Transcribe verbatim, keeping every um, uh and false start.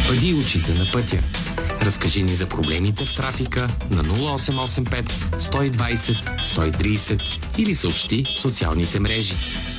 Бъди очите на пътя. Разкажи ни за проблемите в трафика на нула осем осем пет сто и двайсет сто и трийсет или съобщи в социалните мрежи.